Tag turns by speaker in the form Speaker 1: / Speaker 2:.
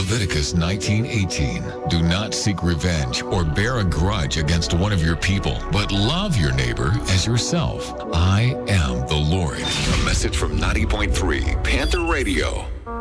Speaker 1: Leviticus 19:18. Do not seek revenge or bear a grudge against one of your people, but love your neighbor as yourself. I am the Lord.
Speaker 2: A message from 90.3 Panther Radio.